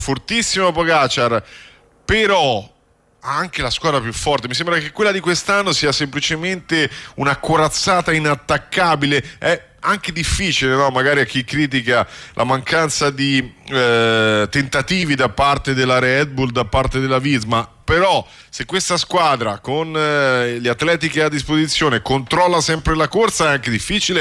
fortissimo Pogacar, però ha anche la squadra più forte. Mi sembra che quella di quest'anno sia semplicemente una corazzata inattaccabile. È anche difficile, no? Magari a chi critica la mancanza di tentativi da parte della Red Bull, da parte della Visma. Però se questa squadra con gli atleti che ha a disposizione controlla sempre la corsa, è anche difficile